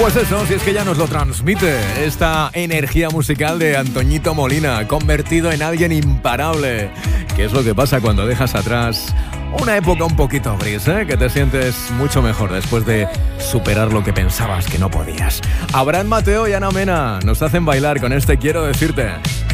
Pues eso, si es que ya nos lo transmite esta energía musical de Antoñito Molina, convertido en alguien imparable. ¿Qué es lo que pasa cuando dejas atrás una época un poquito gris, que te sientes mucho mejor después de superar lo que pensabas que no podías? Abraham Mateo y Ana Mena nos hacen bailar con este Quiero Decirte.